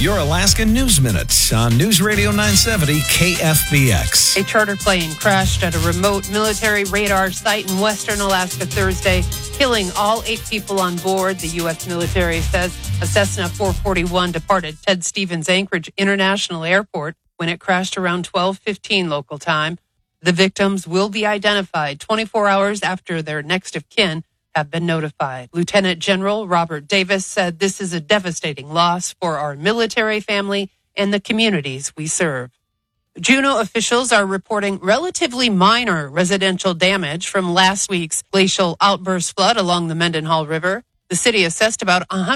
Your Alaska News Minute on News Radio 970 KFBX. A charter plane crashed at a remote military radar site in western Alaska Thursday, killing all 8 people on board. The U.S. military says a Cessna 441 departed Ted Stevens Anchorage International Airport when it crashed around 12:15 local time. The victims will be identified 24 hours after their next of kin have been notified. Lieutenant General Robert Davis said this is a devastating loss for our military family and the communities we serve. Juneau officials are reporting relatively minor residential damage from last week's glacial outburst flood along the Mendenhall River. The city assessed about